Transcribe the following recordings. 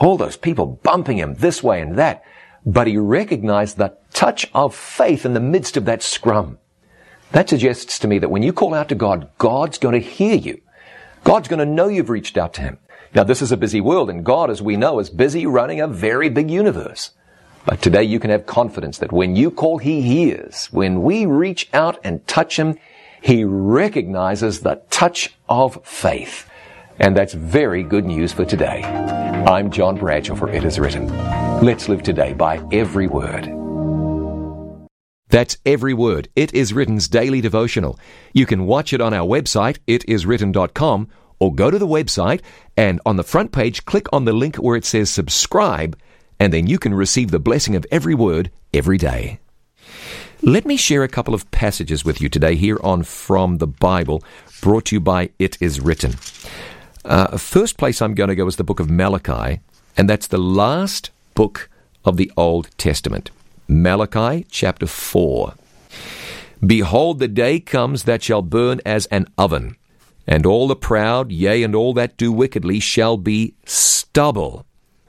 all those people bumping him this way and that. But he recognized the touch of faith in the midst of that scrum. That suggests to me that when you call out to God, God's going to hear you. God's going to know you've reached out to him. Now, this is a busy world, and God, as we know, is busy running a very big universe. But today you can have confidence that when you call, he hears. When we reach out and touch him, he recognizes the touch of faith. And that's very good news for today. I'm John Bradshaw for It Is Written. Let's live today by every word. That's Every Word, It Is Written's daily devotional. You can watch it on our website, itiswritten.com, or go to the website and on the front page, click on the link where it says subscribe, and then you can receive the blessing of every word every day. Let me share a couple of passages with you today here on From the Bible, brought to you by It Is Written. First place I'm going to go is the book of Malachi, and that's the last book of the Old Testament. Malachi chapter 4. Behold, the day comes that shall burn as an oven, and all the proud, yea, and all that do wickedly shall be stubble.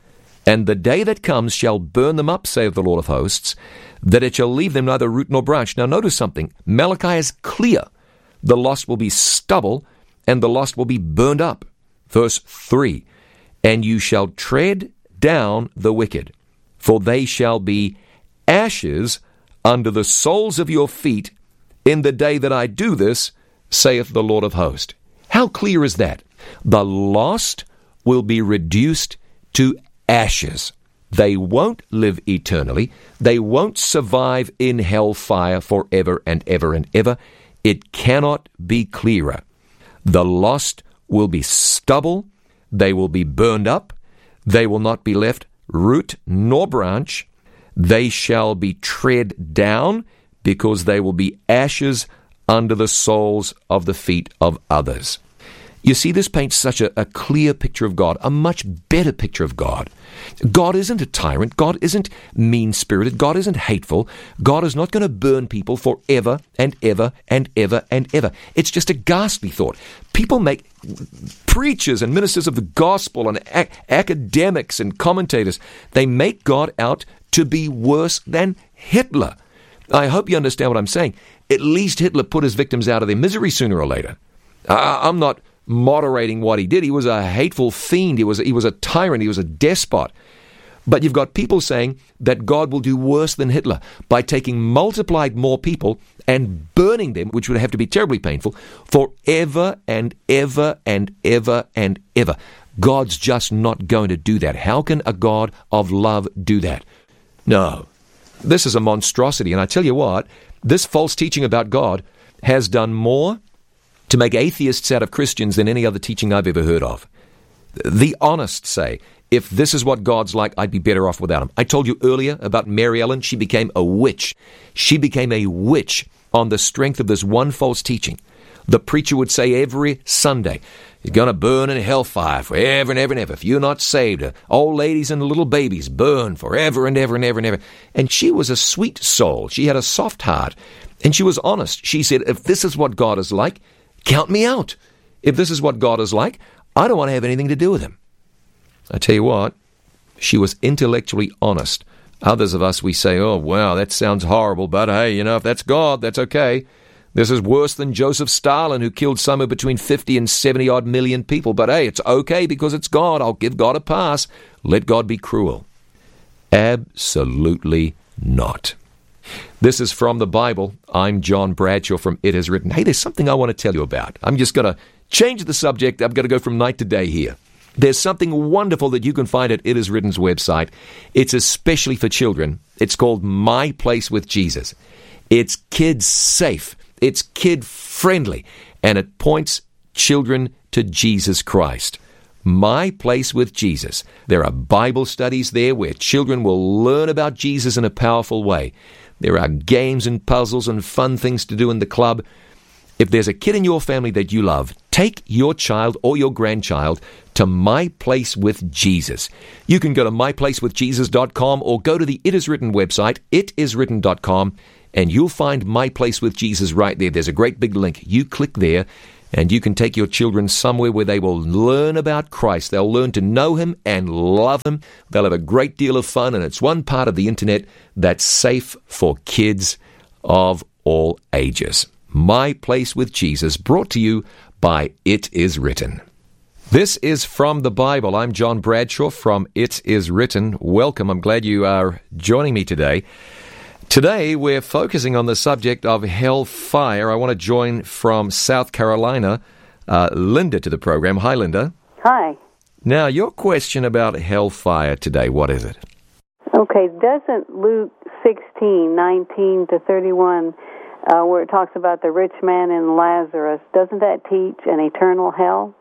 And the day that comes shall burn them up, saith the Lord of hosts, that it shall leave them neither root nor branch. Now notice something. Malachi is clear. The lost will be stubble, and the lost will be burned up. Verse 3, and you shall tread down the wicked, for they shall be ashes under the soles of your feet in the day that I do this, saith the Lord of hosts. How clear is that? The lost will be reduced to ashes. They won't live eternally. They won't survive in hellfire forever and ever and ever. It cannot be clearer. The lost will be stubble. They will be burned up. They will not be left root nor branch. They shall be tread down, because they will be ashes under the soles of the feet of others. You see, this paints such a clear picture of God, a much better picture of God. God isn't a tyrant. God isn't mean-spirited. God isn't hateful. God is not going to burn people forever and ever and ever and ever. It's just a ghastly thought. People make preachers and ministers of the gospel and academics and commentators, they make God out to be worse than Hitler. I hope you understand what I'm saying. At least Hitler put his victims out of their misery sooner or later. I'm not moderating what he did. He was a hateful fiend. He was a tyrant. He was a despot. But you've got people saying that God will do worse than Hitler by taking multiplied more people and burning them, which would have to be terribly painful, forever and ever and ever and ever. God's just not going to do that. How can a God of love do that? No. This is a monstrosity. And I tell you what, this false teaching about God has done more to make atheists out of Christians than any other teaching I've ever heard of. The honest say, if this is what God's like, I'd be better off without him. I told you earlier about Mary Ellen. She became a witch. She became a witch on the strength of this one false teaching. The preacher would say every Sunday, you're going to burn in hellfire forever and ever and ever. If you're not saved, old ladies and little babies burn forever and ever and ever and ever. And she was a sweet soul. She had a soft heart. And she was honest. She said, if this is what God is like, count me out. If this is what God is like, I don't want to have anything to do with him. I tell you what, she was intellectually honest. Others of us, we say, oh, wow, that sounds horrible, but hey, if that's God, that's okay. This is worse than Joseph Stalin, who killed somewhere between 50 and 70-odd million people. But hey, it's okay because it's God. I'll give God a pass. Let God be cruel. Absolutely not. This is From the Bible. I'm John Bradshaw from It Is Written. Hey, there's something I want to tell you about. I'm just going to change the subject. I'm going to go from night to day here. There's something wonderful that you can find at It Is Written's website. It's especially for children. It's called My Place with Jesus. It's kids safe. It's kid friendly. And it points children to Jesus Christ. My Place with Jesus. There are Bible studies there where children will learn about Jesus in a powerful way. There are games and puzzles and fun things to do in the club. If there's a kid in your family that you love, take your child or your grandchild to My Place with Jesus. You can go to myplacewithjesus.com or go to the It Is Written website, itiswritten.com, and you'll find My Place with Jesus right there. There's a great big link. You click there, and you can take your children somewhere where they will learn about Christ. They'll learn to know Him and love Him. They'll have a great deal of fun, and it's one part of the internet that's safe for kids of all ages. My Place with Jesus, brought to you by It Is Written. This is From the Bible. I'm John Bradshaw from It Is Written. Welcome. I'm glad you are joining me today. Today, we're focusing on the subject of hellfire. I want to join from South Carolina, Linda, to the program. Hi, Linda. Hi. Now, your question about hellfire today, what is it? Okay, doesn't Luke 16:19-31, where it talks about the rich man and Lazarus, doesn't that teach an eternal hell?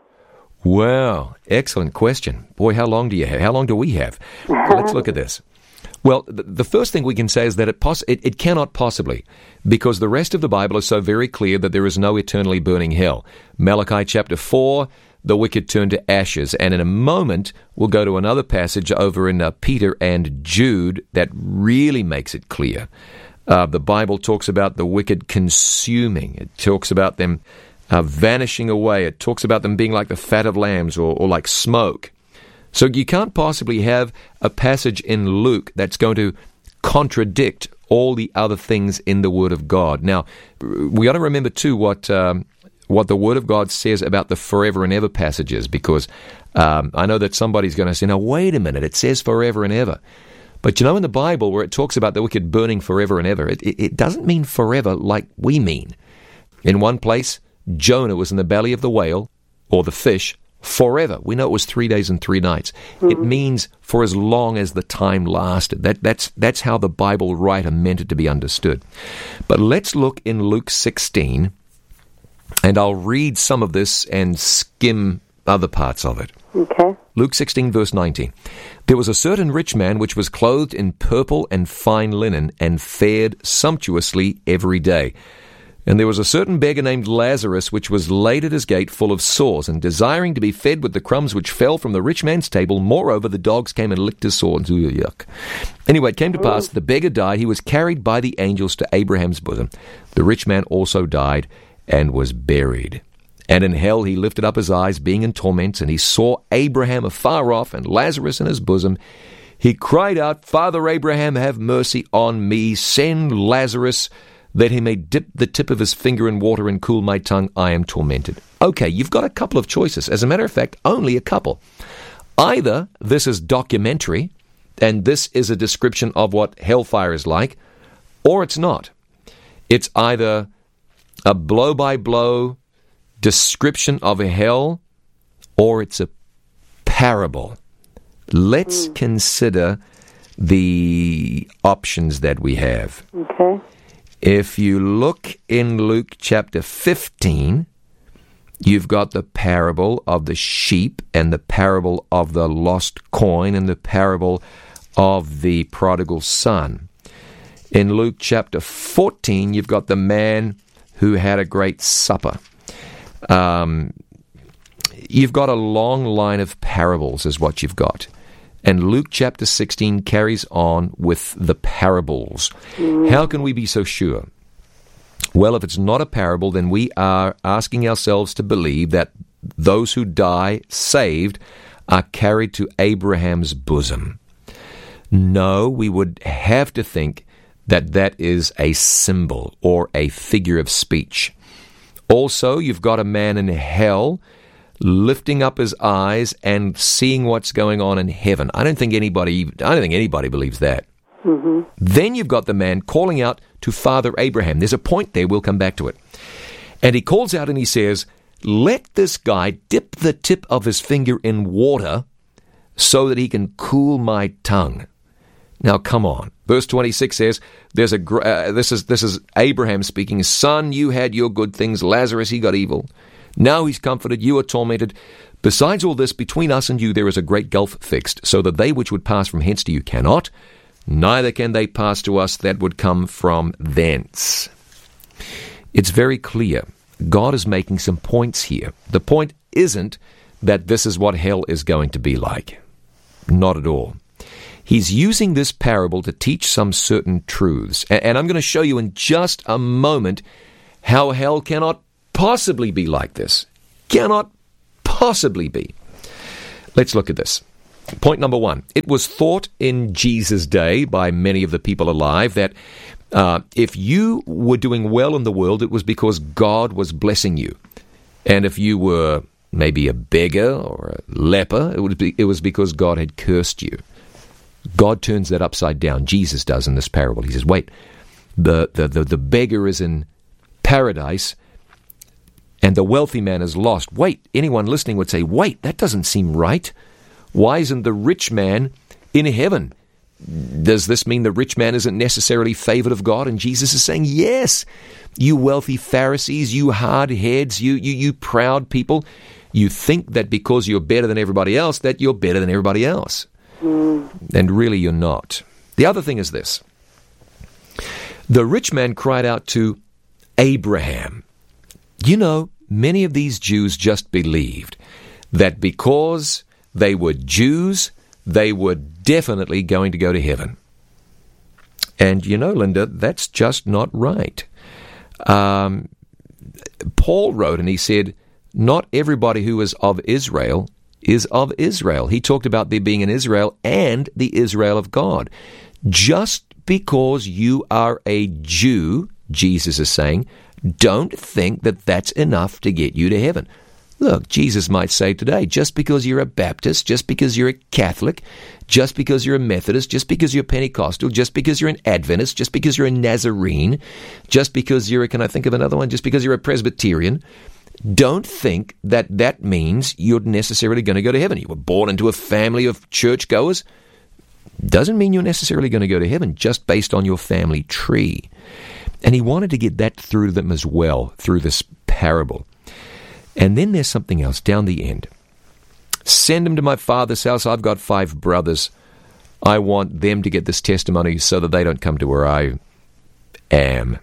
Wow, excellent question. Boy, how long do you have? How long do we have? Let's look at this. Well, the first thing we can say is that it cannot possibly, because the rest of the Bible is so very clear that there is no eternally burning hell. Malachi chapter 4, the wicked turn to ashes. And in a moment, we'll go to another passage over in Peter and Jude that really makes it clear. The Bible talks about the wicked consuming. It talks about them vanishing away. It talks about them being like the fat of lambs or like smoke. So you can't possibly have a passage in Luke that's going to contradict all the other things in the Word of God. Now, we got to remember too what the Word of God says about the forever and ever passages, because I know that somebody's going to say, "Now wait a minute, it says forever and ever." But you know, in the Bible where it talks about the wicked burning forever and ever, it doesn't mean forever like we mean. In one place, Jonah was in the belly of the whale or the fish forever. We know it was 3 days and 3 nights. Mm-hmm. It means for as long as the time lasted. That's how the Bible writer meant it to be understood. But let's look in Luke 16, and I'll read some of this and skim other parts of it. Okay. Luke 16, verse 19. There was a certain rich man which was clothed in purple and fine linen, and fared sumptuously every day. And there was a certain beggar named Lazarus, which was laid at his gate full of sores, and desiring to be fed with the crumbs which fell from the rich man's table. Moreover, the dogs came and licked his sores. Yuck. Anyway, it came to pass, the beggar died. He was carried by the angels to Abraham's bosom. The rich man also died and was buried. And in hell he lifted up his eyes, being in torments, and he saw Abraham afar off, and Lazarus in his bosom. He cried out, Father Abraham, have mercy on me. Send Lazarus, that he may dip the tip of his finger in water and cool my tongue. I am tormented. Okay, you've got a couple of choices. As a matter of fact, only a couple. Either this is documentary, and this is a description of what hellfire is like, or it's not. It's either a blow-by-blow description of a hell, or it's a parable. Let's consider the options that we have. Okay. If you look in Luke chapter 15, you've got the parable of the sheep and the parable of the lost coin and the parable of the prodigal son. In Luke chapter 14, you've got the man who had a great supper. You've got a long line of parables is what you've got. And Luke chapter 16 carries on with the parables. How can we be so sure? Well, if it's not a parable, then we are asking ourselves to believe that those who die saved are carried to Abraham's bosom. No, we would have to think that that is a symbol or a figure of speech. Also, you've got a man in hell lifting up his eyes and seeing what's going on in heaven. I don't think anybody believes that. Mm-hmm. Then you've got the man calling out to Father Abraham. There's a point there, we'll come back to it. And he calls out and he says, let this guy dip the tip of his finger in water so that he can cool my tongue. Now, come on. Verse 26 says, this is Abraham speaking, Son, you had your good things. Lazarus, he got evil. Now he's comforted, you are tormented. Besides all this, between us and you there is a great gulf fixed, so that they which would pass from hence to you cannot, neither can they pass to us that would come from thence. It's very clear. God is making some points here. The point isn't that this is what hell is going to be like. Not at all. He's using this parable to teach some certain truths. And I'm going to show you in just a moment how hell cannot possibly be like this. Cannot possibly be. Let's look at this. Point number one. It was thought in Jesus' day by many of the people alive that if you were doing well in the world, it was because God was blessing you. And if you were maybe a beggar or a leper, it was because God had cursed you. God turns that upside down. Jesus does in this parable. He says, wait, the beggar is in paradise and the wealthy man is lost. Wait, anyone listening would say, wait, that doesn't seem right. Why isn't the rich man in heaven? Does this mean the rich man isn't necessarily favored of God? And Jesus is saying, yes, you wealthy Pharisees, you hard heads, you proud people, you think that because you're better than everybody else, that you're better than everybody else. And really you're not. The other thing is this. The rich man cried out to Abraham. You know, many of these Jews just believed that because they were Jews, they were definitely going to go to heaven. And you know, Linda, that's just not right. Paul wrote and he said, not everybody who is of Israel is of Israel. He talked about there being an Israel and the Israel of God. Just because you are a Jew, Jesus is saying, don't think that that's enough to get you to heaven. Look, Jesus might say today, just because you're a Baptist, just because you're a Catholic, just because you're a Methodist, just because you're Pentecostal, just because you're an Adventist, just because you're a Nazarene, just because you're a, can I think of another one, just because you're a Presbyterian, don't think that that means you're necessarily going to go to heaven. You were born into a family of churchgoers. Doesn't mean you're necessarily going to go to heaven just based on your family tree. And he wanted to get that through to them as well through this parable. And then there's something else down the end. Send them to my father's house. I've got 5 brothers. I want them to get this testimony so that they don't come to where I am.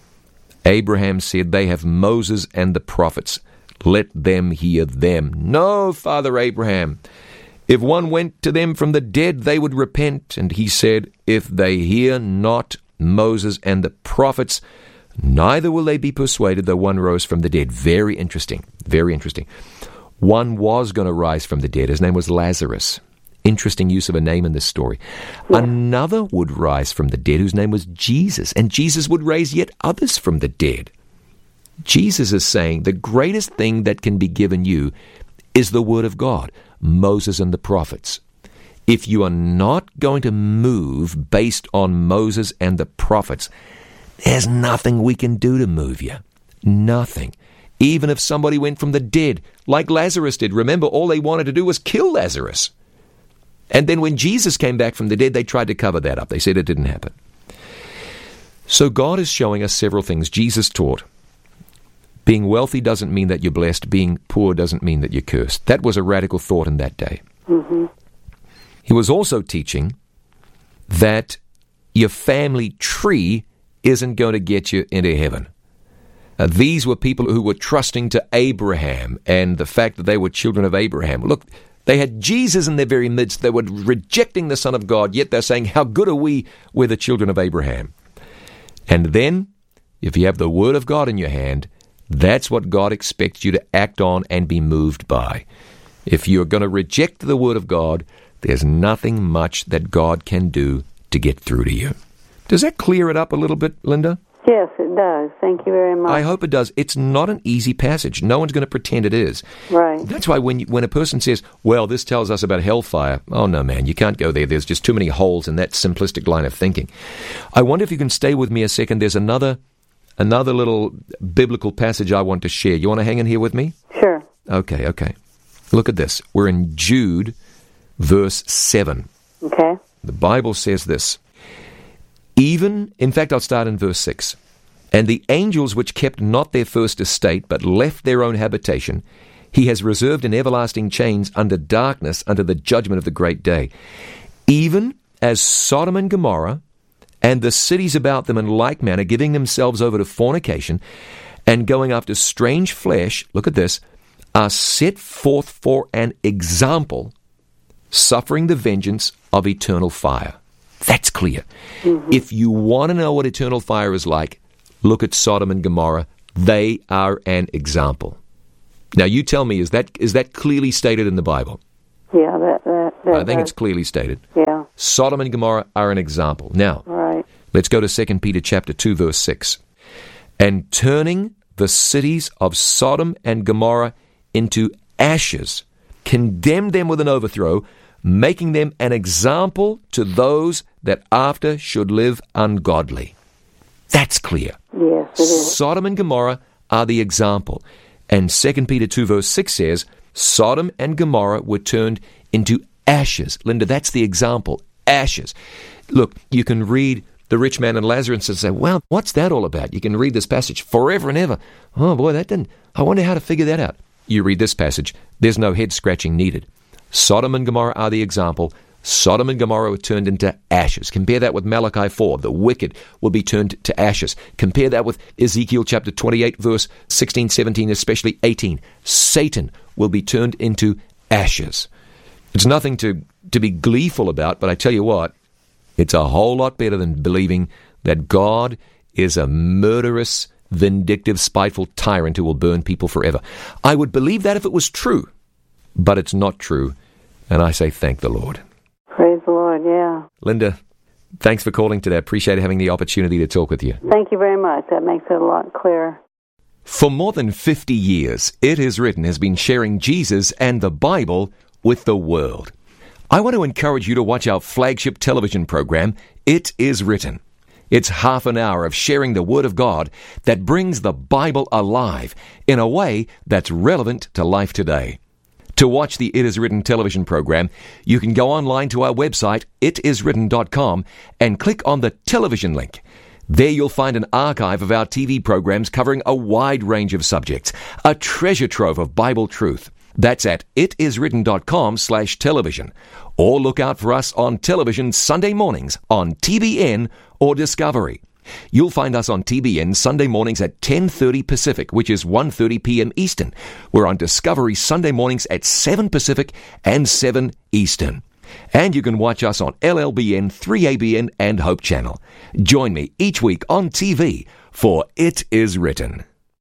Abraham said, they have Moses and the prophets. Let them hear them. No, Father Abraham. If one went to them from the dead, they would repent. And he said, if they hear not Moses and the prophets, neither will they be persuaded, though one rose from the dead. Very interesting. Very interesting. One was going to rise from the dead. His name was Lazarus. Interesting use of a name in this story. Yeah. Another would rise from the dead whose name was Jesus, and Jesus would raise yet others from the dead. Jesus is saying the greatest thing that can be given you is the Word of God, Moses and the prophets. If you are not going to move based on Moses and the prophets, there's nothing we can do to move you. Nothing. Even if somebody went from the dead, like Lazarus did. Remember, all they wanted to do was kill Lazarus. And then when Jesus came back from the dead, they tried to cover that up. They said it didn't happen. So God is showing us several things. Jesus taught, being wealthy doesn't mean that you're blessed. Being poor doesn't mean that you're cursed. That was a radical thought in that day. Mm-hmm. He was also teaching that your family tree isn't going to get you into heaven. These were people who were trusting to Abraham and the fact that they were children of Abraham. Look, they had Jesus in their very midst. They were rejecting the Son of God, yet they're saying, how good are we? We're the children of Abraham. And then, if you have the Word of God in your hand, that's what God expects you to act on and be moved by. If you're going to reject the Word of God, there's nothing much that God can do to get through to you. Does that clear it up a little bit, Linda? Yes, it does. Thank you very much. I hope it does. It's not an easy passage. No one's going to pretend it is. Right. That's why when a person says, well, this tells us about hellfire, oh, no, man, you can't go there. There's just too many holes in that simplistic line of thinking. I wonder if you can stay with me a second. There's another little biblical passage I want to share. You want to hang in here with me? Sure. Okay. Look at this. We're in Jude, verse 7. Okay. The Bible says this. In fact, I'll start in verse 6. And the angels which kept not their first estate, but left their own habitation, he has reserved in everlasting chains under darkness, under the judgment of the great day. Even as Sodom and Gomorrah, and the cities about them in like manner, giving themselves over to fornication, and going after strange flesh, look at this, are set forth for an example, suffering the vengeance of eternal fire. That's clear. Mm-hmm. If you want to know what eternal fire is like, look at Sodom and Gomorrah, They are an example. Now, you tell me, is that clearly stated in the Bible? Yeah, I think it's clearly stated. Yeah. Sodom and Gomorrah are an example. Now, Right. let's go to 2 Peter chapter 2, verse 6. And turning the cities of Sodom and Gomorrah into ashes, condemned them with an overthrow, making them an example to those that after should live ungodly. That's clear. Yes, it is. Sodom and Gomorrah are the example. And 2 Peter 2 verse 6 says, Sodom and Gomorrah were turned into ashes. Linda, that's the example. Ashes. Look, you can read the rich man and Lazarus and say, well, what's that all about? You can read this passage forever and ever. Oh boy, I wonder how to figure that out. You read this passage, there's no head scratching needed. Sodom and Gomorrah are the example. Sodom and Gomorrah were turned into ashes. Compare that with Malachi 4. The wicked will be turned to ashes. Compare that with Ezekiel chapter 28, verse 16, 17, especially 18. Satan will be turned into ashes. It's nothing to be gleeful about, but I tell you what, it's a whole lot better than believing that God is a murderous, vindictive, spiteful tyrant who will burn people forever. I would believe that if it was true, but it's not true, and I say thank the Lord. Praise the Lord, yeah. Linda, thanks for calling today. I appreciate having the opportunity to talk with you. Thank you very much. That makes it a lot clearer. For more than 50 years, It Is Written has been sharing Jesus and the Bible with the world. I want to encourage you to watch our flagship television program, It Is Written. It's half an hour of sharing the Word of God that brings the Bible alive in a way that's relevant to life today. To watch the It Is Written television program, you can go online to our website, itiswritten.com, and click on the television link. There you'll find an archive of our TV programs covering a wide range of subjects, a treasure trove of Bible truth. That's at itiswritten.com/television. Or look out for us on television Sunday mornings on TBN or Discovery. You'll find us on TBN Sunday mornings at 10:30 Pacific, which is 1:30 p.m. Eastern. We're on Discovery Sunday mornings at 7 Pacific and 7 Eastern. And you can watch us on LLBN, 3ABN, and Hope Channel. Join me each week on TV for It Is Written.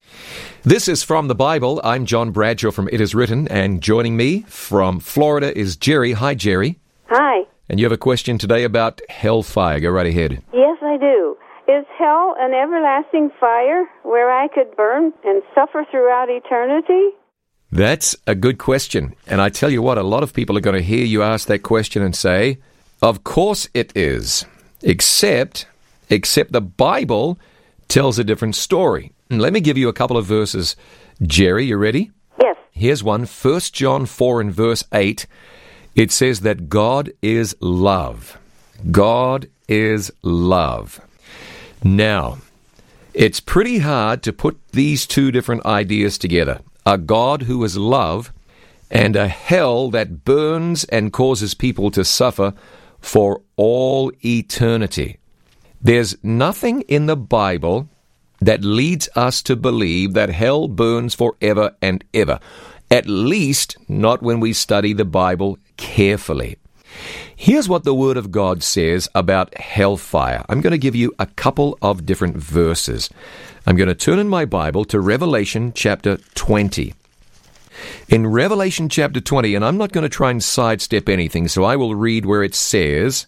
This is From the Bible. I'm John Bradshaw from It Is Written, and joining me from Florida is Jerry. Hi, Jerry. Hi. And you have a question today about hellfire. Go right ahead. Yes, I do. Is hell an everlasting fire where I could burn and suffer throughout eternity? That's a good question. And I tell you what, a lot of people are going to hear you ask that question and say, of course it is. Except the Bible tells a different story. And let me give you a couple of verses. Jerry, you ready? Yes. Here's one, 1 John 4 and verse 8. It says that God is love. God is love. Now, it's pretty hard to put these two different ideas together. A God who is love and a hell that burns and causes people to suffer for all eternity. There's nothing in the Bible that leads us to believe that hell burns forever and ever. At least not when we study the Bible carefully. Here's what the Word of God says about hellfire. I'm going to give you a couple of different verses. I'm going to turn in my Bible to Revelation chapter 20. In Revelation chapter 20, and I'm not going to try and sidestep anything, so I will read where it says,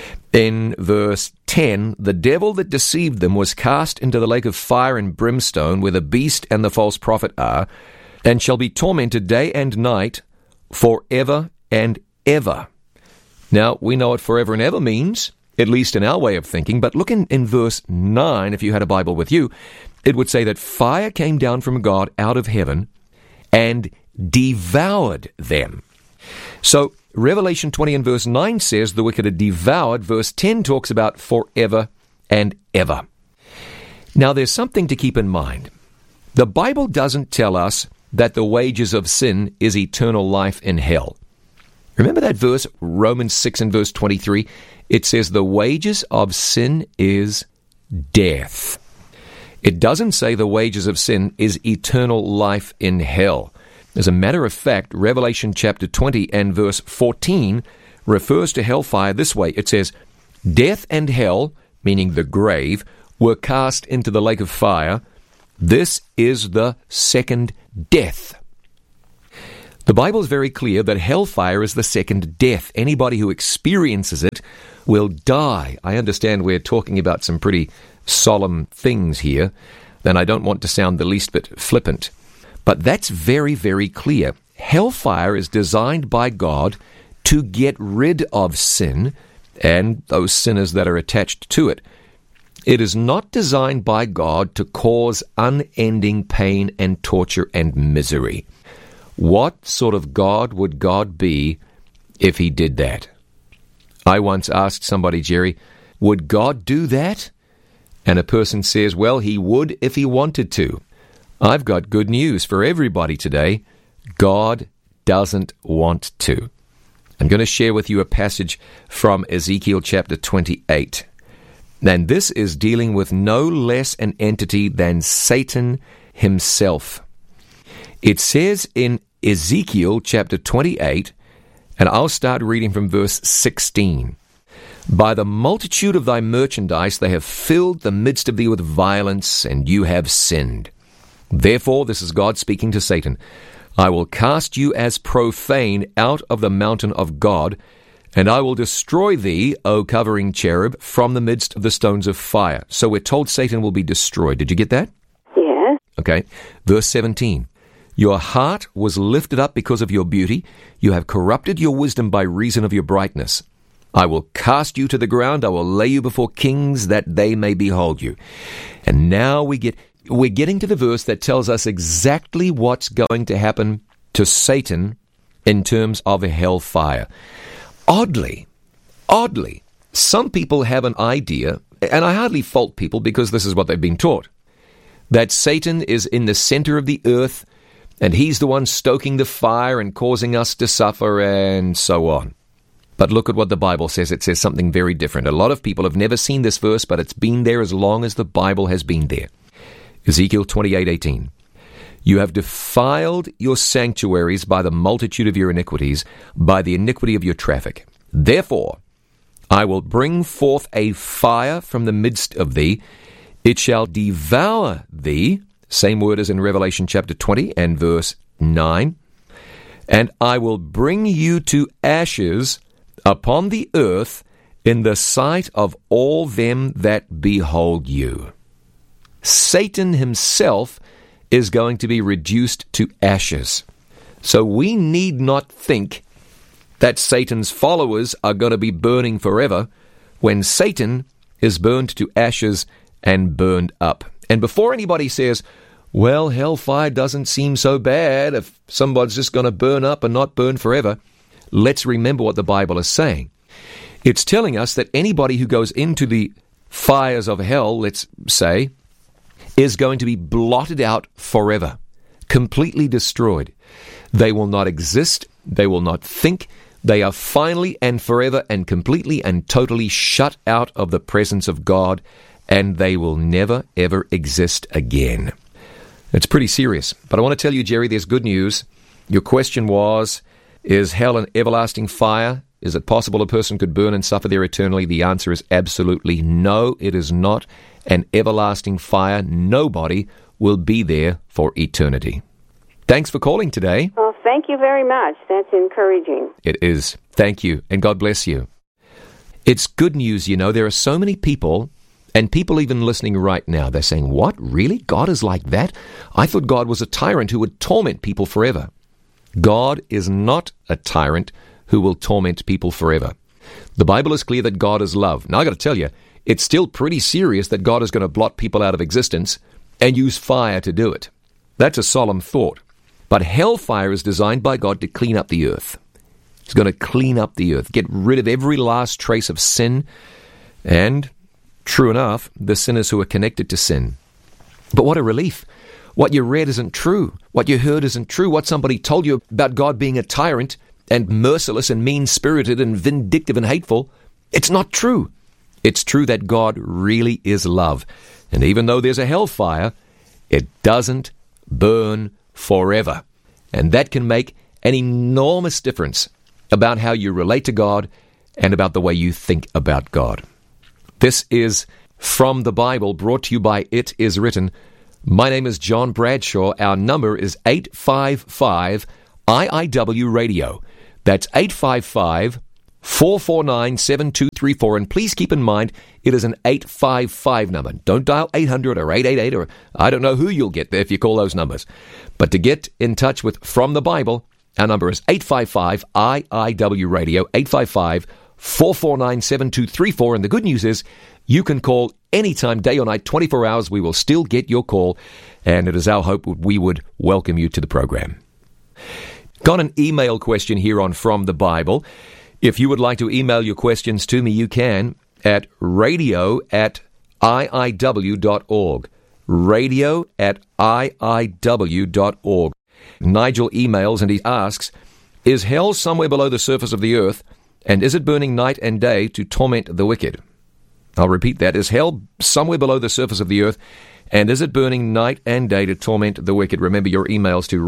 in verse 10, the devil that deceived them was cast into the lake of fire and brimstone, where the beast and the false prophet are, and shall be tormented day and night forever and ever. Now, we know what forever and ever means, at least in our way of thinking, but look in verse 9, if you had a Bible with you, it would say that fire came down from God out of heaven and devoured them. So, Revelation 20 and verse 9 says the wicked are devoured. Verse 10 talks about forever and ever. Now, there's something to keep in mind. The Bible doesn't tell us that the wages of sin is eternal life in hell. Remember that verse, Romans 6 and verse 23? It says the wages of sin is death. It doesn't say the wages of sin is eternal life in hell. As a matter of fact, Revelation chapter 20 and verse 14 refers to hellfire this way. It says, death and hell, meaning the grave, were cast into the lake of fire. This is the second death. The Bible is very clear that hellfire is the second death. Anybody who experiences it will die. I understand we're talking about some pretty solemn things here, and I don't want to sound the least bit flippant. But that's very, very clear. Hellfire is designed by God to get rid of sin and those sinners that are attached to it. It is not designed by God to cause unending pain and torture and misery. What sort of God would God be if he did that? I once asked somebody, Jerry, would God do that? And a person says, well, he would if he wanted to. I've got good news for everybody today. God doesn't want to. I'm going to share with you a passage from Ezekiel chapter 28. And this is dealing with no less an entity than Satan himself. It says in Ezekiel chapter 28, and I'll start reading from verse 16. By the multitude of thy merchandise they have filled the midst of thee with violence, and you have sinned. Therefore, this is God speaking to Satan, I will cast you as profane out of the mountain of God, and I will destroy thee, O covering cherub, from the midst of the stones of fire. So we're told Satan will be destroyed. Did you get that? Yes. Okay. Verse 17. Your heart was lifted up because of your beauty. You have corrupted your wisdom by reason of your brightness. I will cast you to the ground. I will lay you before kings that they may behold you. And now we're getting to the verse that tells us exactly what's going to happen to Satan in terms of a hellfire. Oddly, some people have an idea, and I hardly fault people because this is what they've been taught, that Satan is in the center of the earth, and he's the one stoking the fire and causing us to suffer, and so on. But look at what the Bible says. It says something very different. A lot of people have never seen this verse, but it's been there as long as the Bible has been there. Ezekiel 28:18. You have defiled your sanctuaries by the multitude of your iniquities, by the iniquity of your traffic. Therefore, I will bring forth a fire from the midst of thee. It shall devour thee. Same word as in Revelation chapter 20 and verse 9. And I will bring you to ashes upon the earth in the sight of all them that behold you. Satan himself is going to be reduced to ashes. So we need not think that Satan's followers are going to be burning forever when Satan is burned to ashes and burned up. And before anybody says, well, hellfire doesn't seem so bad if somebody's just going to burn up and not burn forever, let's remember what the Bible is saying. It's telling us that anybody who goes into the fires of hell, let's say, is going to be blotted out forever, completely destroyed. They will not exist. They will not think. They are finally and forever and completely and totally shut out of the presence of God, and they will never, ever exist again. It's pretty serious. But I want to tell you, Jerry, there's good news. Your question was, is hell an everlasting fire? Is it possible a person could burn and suffer there eternally? The answer is absolutely no, it is not an everlasting fire. Nobody will be there for eternity. Thanks for calling today. Well, thank you very much. That's encouraging. It is. Thank you, and God bless you. It's good news, you know. There are so many people, and people even listening right now, they're saying, what, really? God is like that? I thought God was a tyrant who would torment people forever. God is not a tyrant who will torment people forever. The Bible is clear that God is love. Now, I got to tell you, it's still pretty serious that God is going to blot people out of existence and use fire to do it. That's a solemn thought. But hellfire is designed by God to clean up the earth. He's going to clean up the earth, get rid of every last trace of sin, and, true enough, the sinners who are connected to sin. But what a relief. What you read isn't true. What you heard isn't true. What somebody told you about God being a tyrant and merciless and mean-spirited and vindictive and hateful, it's not true. It's true that God really is love. And even though there's a hellfire, it doesn't burn forever. And that can make an enormous difference about how you relate to God and about the way you think about God. This is From the Bible, brought to you by It Is Written. My name is John Bradshaw. Our number is 855-IIW Radio. That's 855-449-7234. And please keep in mind, it is an 855 number. Don't dial 800 or 888 or I don't know who you'll get there if you call those numbers. But to get in touch with From the Bible, our number is 855-IIW Radio, 855-449-7234. And the good news is you can call anytime, day or night, 24 hours. We will still get your call. And it is our hope that we would welcome you to the program. Got an email question here on From the Bible. If you would like to email your questions to me, you can at radio@iiw.org. radio@iiw.org. Nigel emails and he asks, is hell somewhere below the surface of the earth, and is it burning night and day to torment the wicked? I'll repeat that. Is hell somewhere below the surface of the earth, and is it burning night and day to torment the wicked? Remember your emails to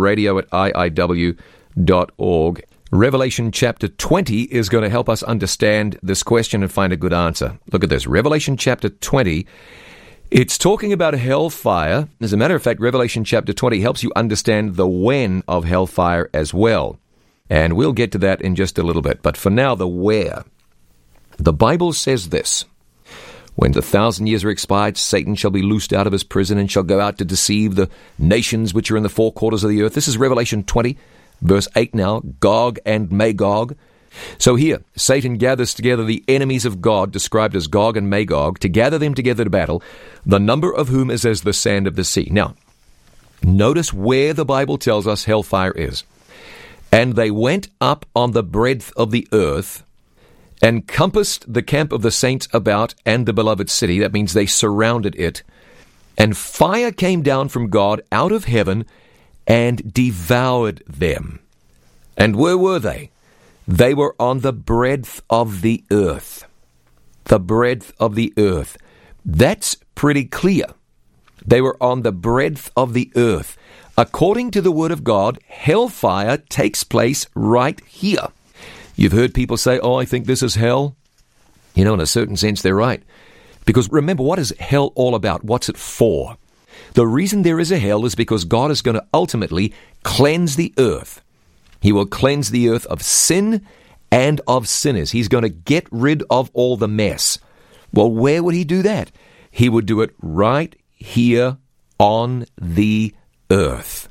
radio@iiw.org. Revelation chapter 20 is going to help us understand this question and find a good answer. Look at this. Revelation chapter 20, it's talking about hellfire. As a matter of fact, Revelation chapter 20 helps you understand the when of hellfire as well. And we'll get to that in just a little bit. But for now, the where. The Bible says this. When the 1,000 years are expired, Satan shall be loosed out of his prison and shall go out to deceive the nations which are in the four quarters of the earth. This is Revelation 20, verse 8 now, Gog and Magog. So here, Satan gathers together the enemies of God, described as Gog and Magog, to gather them together to battle, the number of whom is as the sand of the sea. Now, notice where the Bible tells us hellfire is. And they went up on the breadth of the earth, and compassed the camp of the saints about and the beloved city. That means they surrounded it. And fire came down from God out of heaven and devoured them. And where were they? They were on the breadth of the earth. The breadth of the earth. That's pretty clear. They were on the breadth of the earth. According to the Word of God, hellfire takes place right here. You've heard people say, oh, I think this is hell. You know, in a certain sense, they're right. Because remember, what is hell all about? What's it for? The reason there is a hell is because God is going to ultimately cleanse the earth. He will cleanse the earth of sin and of sinners. He's going to get rid of all the mess. Well, where would he do that? He would do it right here on the earth.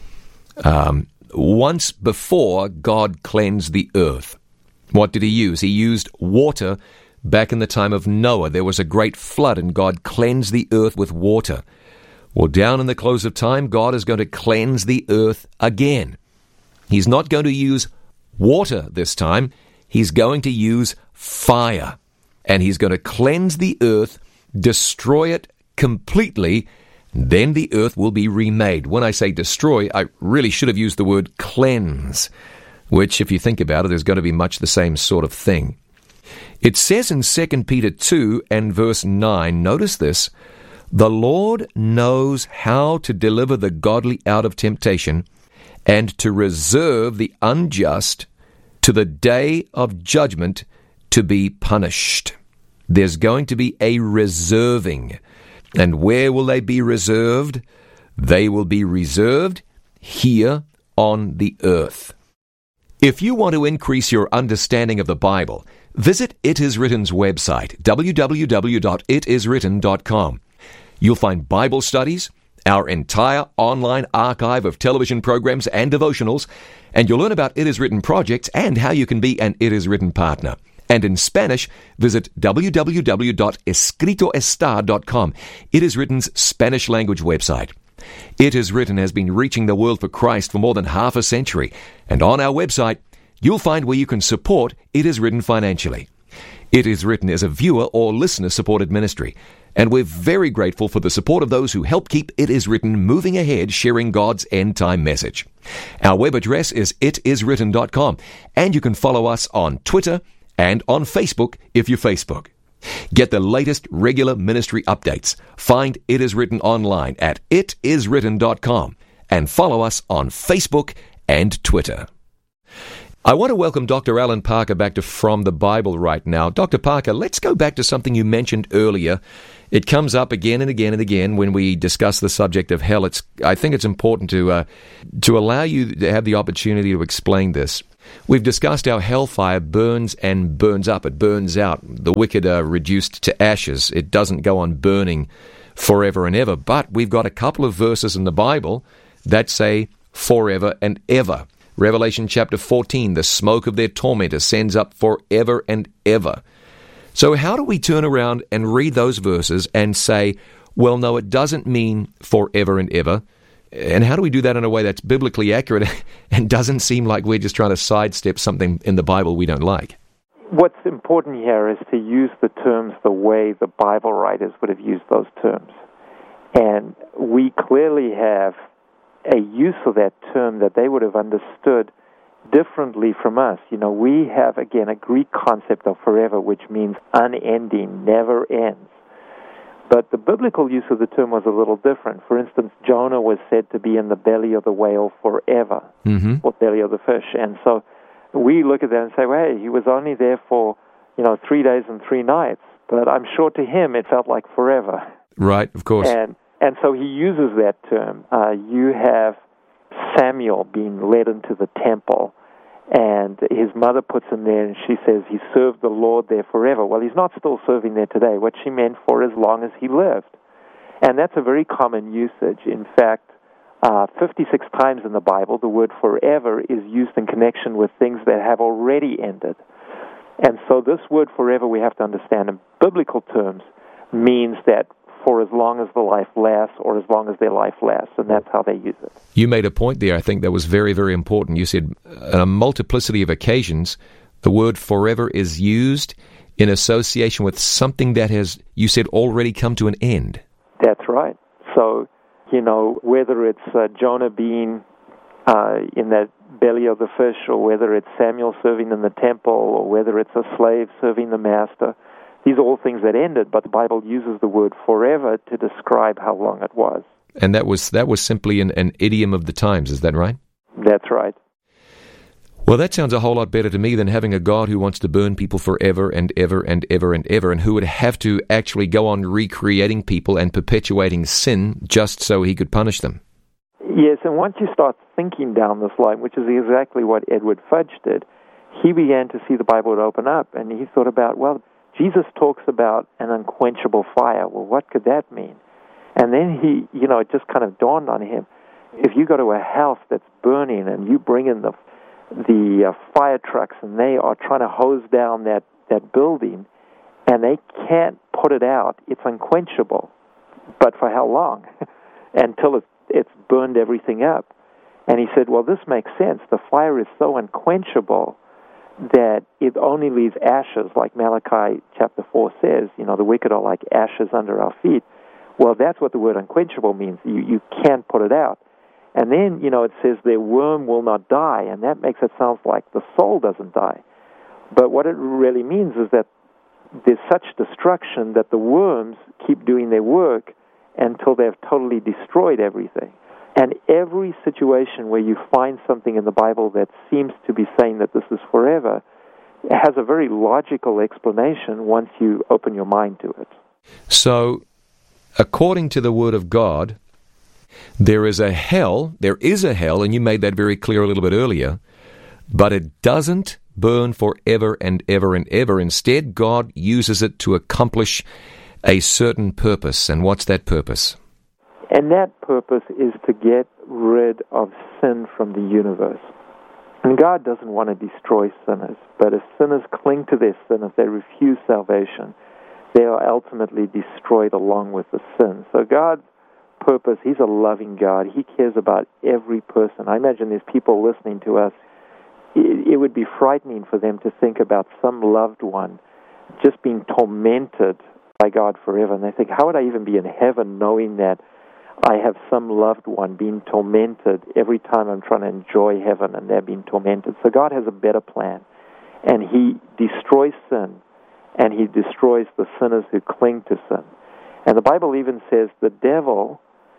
Once before, God cleansed the earth. What did he use? He used water back in the time of Noah. There was a great flood, and God cleansed the earth with water. Well, down in the close of time, God is going to cleanse the earth again. He's not going to use water this time. He's going to use fire. And he's going to cleanse the earth, destroy it completely. Then the earth will be remade. When I say destroy, I really should have used the word cleanse, which, if you think about it, is going to be much the same sort of thing. It says in 2 Peter 2 and verse 9, notice this, the Lord knows how to deliver the godly out of temptation and to reserve the unjust to the day of judgment to be punished. There's going to be a reserving. And where will they be reserved? They will be reserved here on the earth. If you want to increase your understanding of the Bible, visit It Is Written's website, www.itiswritten.com. You'll find Bible studies, our entire online archive of television programs and devotionals, and you'll learn about It Is Written projects and how you can be an It Is Written partner. And in Spanish, visit www.escritoestar.com. It Is Written's Spanish language website. It Is Written has been reaching the world for Christ for more than half a century. And on our website, you'll find where you can support It Is Written financially. It Is Written is a viewer or listener-supported ministry. And we're very grateful for the support of those who help keep It Is Written moving ahead, sharing God's end-time message. Our web address is itiswritten.com. And you can follow us on Twitter and on Facebook if you Facebook. Get the latest regular ministry updates. Find It Is Written online at itiswritten.com and follow us on Facebook and Twitter. I want to welcome Dr. Alan Parker back to From the Bible right now. Dr. Parker, let's go back to something you mentioned earlier. It comes up again and again and again when we discuss the subject of hell. I think it's important to allow you to have the opportunity to explain this. We've discussed how hellfire burns and burns up. It burns out. The wicked are reduced to ashes. It doesn't go on burning forever and ever. But we've got a couple of verses in the Bible that say forever and ever. Revelation chapter 14, the smoke of their torment ascends up forever and ever. So how do we turn around and read those verses and say, well, no, it doesn't mean forever and ever? And how do we do that in a way that's biblically accurate and doesn't seem like we're just trying to sidestep something in the Bible we don't like? What's important here is to use the terms the way the Bible writers would have used those terms. And we clearly have a use of that term that they would have understood differently from us. You know, we have, again, a Greek concept of forever, which means unending, never ends. But the biblical use of the term was a little different. For instance, Jonah was said to be in the belly of the whale forever, or belly of the fish. And so we look at that and say, well, hey, he was only there for, 3 days and 3 nights. But I'm sure to him it felt like forever. Right, of course. And so he uses that term. You have Samuel being led into the temple, and his mother puts him there, and she says he served the Lord there forever. Well, he's not still serving there today. What she meant for as long as he lived. And that's a very common usage. In fact, 56 times in the Bible, the word forever is used in connection with things that have already ended. And so this word forever, we have to understand in biblical terms, means that for as long as the life lasts or as long as their life lasts, and that's how they use it. You made a point there, I think, that was very, very important. You said on a multiplicity of occasions, the word forever is used in association with something that has, you said, already come to an end. That's right. So, whether it's Jonah being in that belly of the fish, or whether it's Samuel serving in the temple, or whether it's a slave serving the master, these are all things that ended, but the Bible uses the word forever to describe how long it was. And that was simply an idiom of the times, is that right? That's right. Well, that sounds a whole lot better to me than having a God who wants to burn people forever and ever and ever and ever, and who would have to actually go on recreating people and perpetuating sin just so he could punish them. Yes, and once you start thinking down this line, which is exactly what Edward Fudge did, he began to see the Bible would open up, and he thought about, well, Jesus talks about an unquenchable fire. Well, what could that mean? And then it just kind of dawned on him. If you go to a house that's burning and you bring in the fire trucks and they are trying to hose down that building and they can't put it out, it's unquenchable. But for how long? Until it's burned everything up. And he said, well, this makes sense. The fire is so unquenchable that it only leaves ashes, like Malachi chapter 4 says, the wicked are like ashes under our feet. Well, that's what the word unquenchable means. You can't put it out. And then, it says their worm will not die, and that makes it sound like the soul doesn't die. But what it really means is that there's such destruction that the worms keep doing their work until they've totally destroyed everything. And every situation where you find something in the Bible that seems to be saying that this is forever has a very logical explanation once you open your mind to it. So, according to the Word of God, there is a hell, and you made that very clear a little bit earlier, but it doesn't burn forever and ever and ever. Instead, God uses it to accomplish a certain purpose. And what's that purpose? And that purpose is to get rid of sin from the universe. And God doesn't want to destroy sinners, but if sinners cling to their sin, if they refuse salvation, they are ultimately destroyed along with the sin. So God's purpose, He's a loving God. He cares about every person. I imagine there's people listening to us. It would be frightening for them to think about some loved one just being tormented by God forever. And they think, how would I even be in heaven knowing that I have some loved one being tormented every time I'm trying to enjoy heaven and they're being tormented? So God has a better plan. And He destroys sin, and He destroys the sinners who cling to sin. And the Bible even says the devil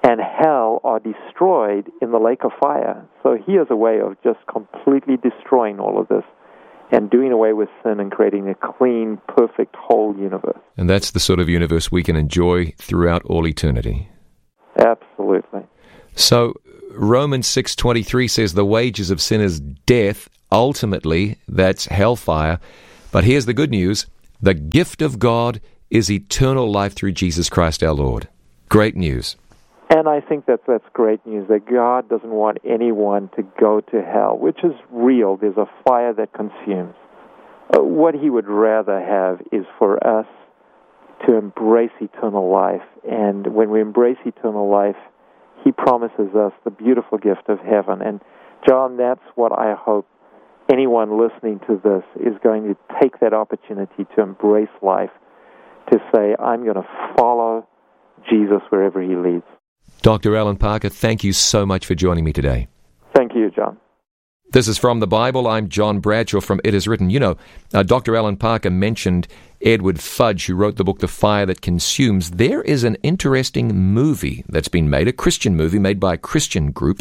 and hell are destroyed in the lake of fire. So he has a way of just completely destroying all of this and doing away with sin and creating a clean, perfect, whole universe. And that's the sort of universe we can enjoy throughout all eternity. Absolutely. So Romans 6:23 says the wages of sin is death. Ultimately, that's hellfire. But here's the good news. The gift of God is eternal life through Jesus Christ our Lord. Great news. And I think that's great news, that God doesn't want anyone to go to hell, which is real. There's a fire that consumes. What he would rather have is for us to embrace eternal life. And when we embrace eternal life, he promises us the beautiful gift of heaven. And John, that's what I hope anyone listening to this is going to take that opportunity to embrace life, to say, I'm going to follow Jesus wherever he leads. Dr. Alan Parker, thank you so much for joining me today. Thank you, John. This is From the Bible. I'm John Bradshaw from It Is Written. You know, Dr. Alan Parker mentioned Edward Fudge, who wrote the book The Fire That Consumes. There is an interesting movie that's been made, a Christian movie made by a Christian group.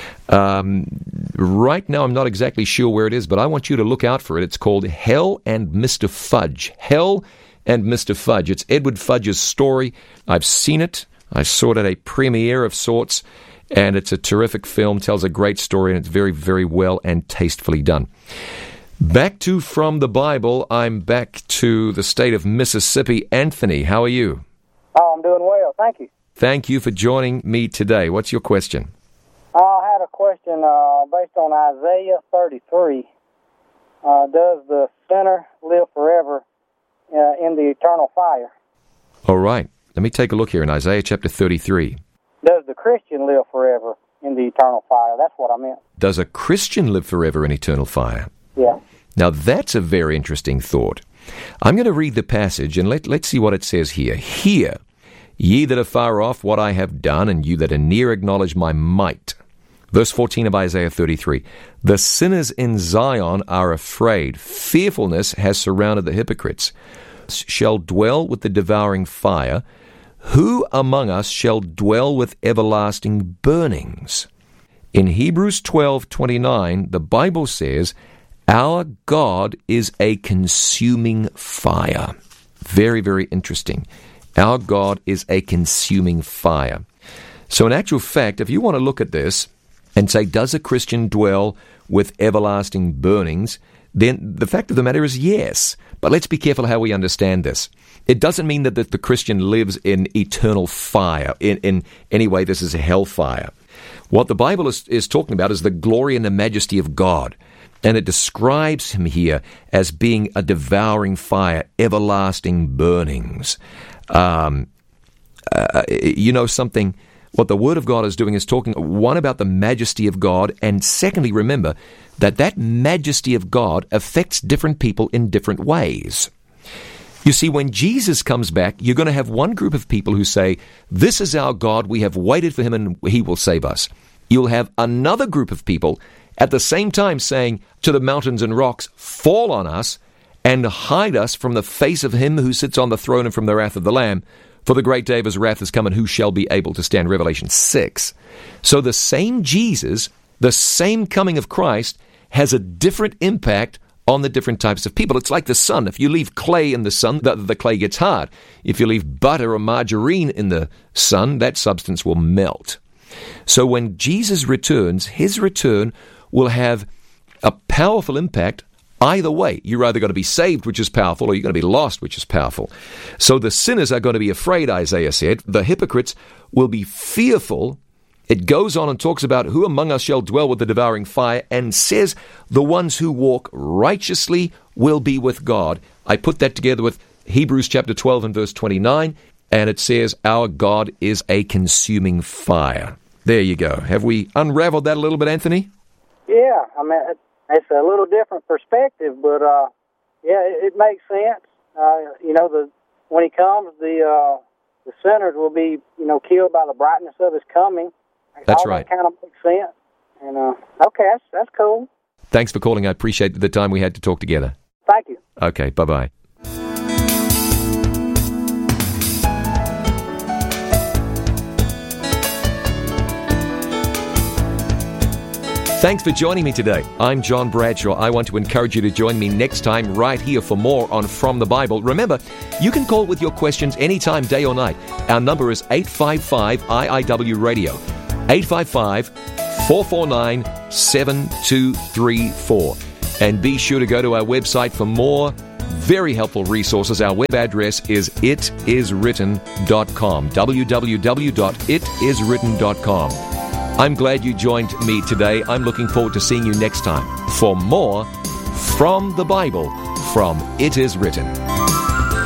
Right now, I'm not exactly sure where it is, but I want you to look out for it. It's called Hell and Mr. Fudge. Hell and Mr. Fudge. It's Edward Fudge's story. I've seen it. I saw it at a premiere of sorts, and it's a terrific film, tells a great story, and it's very, very well and tastefully done. Back to From the Bible, I'm back to the state of Mississippi. Anthony, how are you? Oh, I'm doing well, thank you. Thank you for joining me today. What's your question? I had a question based on Isaiah 33. Does the sinner live forever in the eternal fire? All right. Let me take a look here in Isaiah chapter 33. Does the Christian live forever in the eternal fire? That's what I meant. Does a Christian live forever in eternal fire? Yeah. Now, that's a very interesting thought. I'm going to read the passage, and let's see what it says here. Hear, ye that are far off, what I have done, and you that are near acknowledge my might. Verse 14 of Isaiah 33. The sinners in Zion are afraid. Fearfulness has surrounded the hypocrites. Shall dwell with the devouring fire. Who among us shall dwell with everlasting burnings? In Hebrews 12:29, the Bible says, our God is a consuming fire. Very, very interesting. Our God is a consuming fire. So in actual fact, if you want to look at this and say, does a Christian dwell with everlasting burnings? Then the fact of the matter is yes. But let's be careful how we understand this. It doesn't mean that the Christian lives in eternal fire. In any way, this is a hellfire. What the Bible is talking about is the glory and the majesty of God. And it describes him here as being a devouring fire, everlasting burnings. You know something? What the Word of God is doing is talking, one, about the majesty of God, and secondly, remember that majesty of God affects different people in different ways. You see, when Jesus comes back, you're going to have one group of people who say, this is our God, we have waited for him and he will save us. You'll have another group of people at the same time saying to the mountains and rocks, fall on us and hide us from the face of him who sits on the throne and from the wrath of the Lamb. For the great day of his wrath is come, and who shall be able to stand? Revelation 6. So the same Jesus, the same coming of Christ, has a different impact on the different types of people. It's like the sun. If you leave clay in the sun, the clay gets hard. If you leave butter or margarine in the sun, that substance will melt. So when Jesus returns, his return will have a powerful impact. Either way, you're either going to be saved, which is powerful, or you're going to be lost, which is powerful. So the sinners are going to be afraid, Isaiah said. The hypocrites will be fearful. It goes on and talks about who among us shall dwell with the devouring fire, and says the ones who walk righteously will be with God. I put that together with Hebrews chapter 12 and verse 29, and it says our God is a consuming fire. There you go. Have we unraveled that a little bit, Anthony? Yeah, I mean, it's a little different perspective, but yeah, it makes sense. When he comes, the sinners will be, killed by the brightness of his coming. That's all right. That kind of makes sense. And okay, that's cool. Thanks for calling. I appreciate the time we had to talk together. Thank you. Okay, bye-bye. Thanks for joining me today. I'm John Bradshaw. I want to encourage you to join me next time right here for more on From the Bible. Remember, you can call with your questions anytime, day or night. Our number is 855-IIW Radio, 855-449-7234. And be sure to go to our website for more very helpful resources. Our web address is itiswritten.com, www.itiswritten.com. I'm glad you joined me today. I'm looking forward to seeing you next time for more From the Bible from It Is Written.